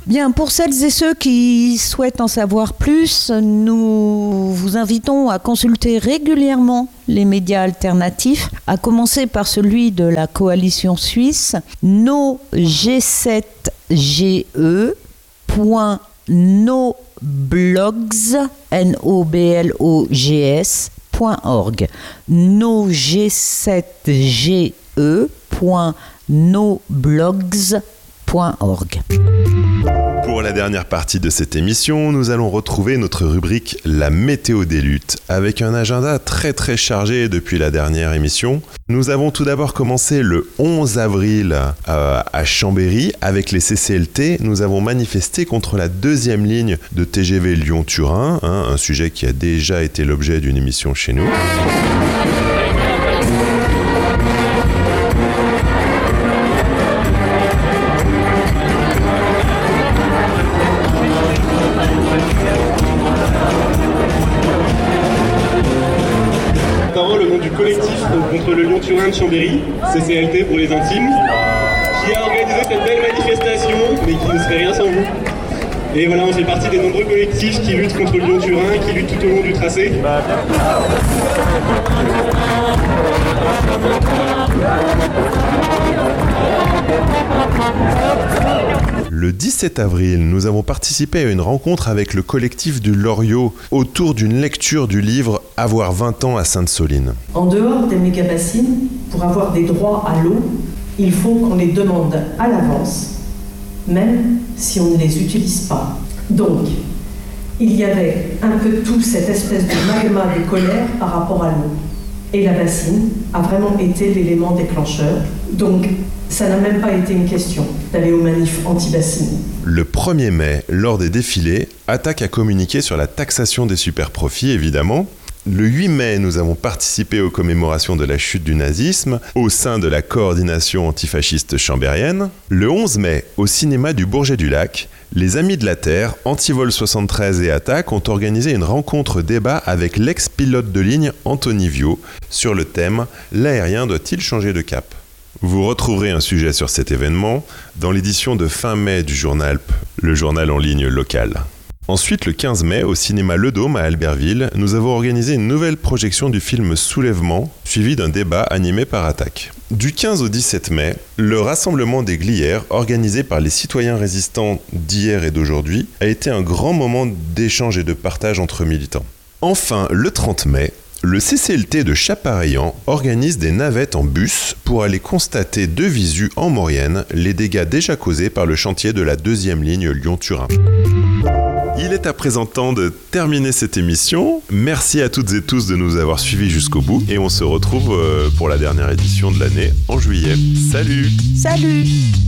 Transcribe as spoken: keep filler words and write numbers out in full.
Bien, pour celles et ceux qui souhaitent en savoir plus, nous vous invitons à consulter régulièrement les médias alternatifs, à commencer par celui de la coalition suisse, no g sept g e point noblogs, N O B L O G S, .org. no g sept g e point noblogs point org. Pour la dernière partie de cette émission, nous allons retrouver notre rubrique La météo des luttes, avec un agenda très très chargé depuis la dernière émission. Nous avons tout d'abord commencé le onze avril euh, à Chambéry avec les C C L T. Nous avons manifesté contre la deuxième ligne de T G V Lyon-Turin, hein, un sujet qui a déjà été l'objet d'une émission chez nous. Le nom du collectif contre le Lyon-Turin de Chambéry, C C L T pour les intimes, qui a organisé cette belle manifestation, mais qui ne serait rien sans vous. Et voilà, on fait partie des nombreux collectifs qui luttent contre le Lyon-Turin, qui luttent tout au long du tracé. Le dix-sept avril, nous avons participé à une rencontre avec le collectif du Loriot autour d'une lecture du livre « Avoir vingt ans à Sainte-Soline ». En dehors des méga-bassines, pour avoir des droits à l'eau, il faut qu'on les demande à l'avance, même si on ne les utilise pas. Donc, il y avait un peu tout cette espèce de magma de colère par rapport à l'eau. Et la bassine a vraiment été l'élément déclencheur. Donc, ça n'a même pas été une question d'aller aux manifs anti-bassines. Le premier mai, lors des défilés, Attac a communiqué sur la taxation des superprofits, évidemment. Le huit mai, nous avons participé aux commémorations de la chute du nazisme au sein de la coordination antifasciste chambérienne. Le onze mai, au cinéma du Bourget-du-Lac, les Amis de la Terre, Antivol soixante-treize et Attac ont organisé une rencontre-débat avec l'ex-pilote de ligne Anthony Viau sur le thème « L'aérien doit-il changer de cap ?» Vous retrouverez un sujet sur cet événement dans l'édition de fin mai du Journal P, le journal en ligne local. Ensuite, le quinze mai, au cinéma Le Dôme à Albertville, nous avons organisé une nouvelle projection du film Soulèvement, suivi d'un débat animé par Attac. Du quinze au dix-sept mai, le rassemblement des Glières, organisé par les citoyens résistants d'hier et d'aujourd'hui, a été un grand moment d'échange et de partage entre militants. Enfin, le trente mai, le C C L T de Chapareillan organise des navettes en bus pour aller constater de visu en Maurienne les dégâts déjà causés par le chantier de la deuxième ligne Lyon-Turin. Il est à présent temps de terminer cette émission. Merci à toutes et tous de nous avoir suivis jusqu'au bout et on se retrouve pour la dernière édition de l'année en juillet. Salut! Salut!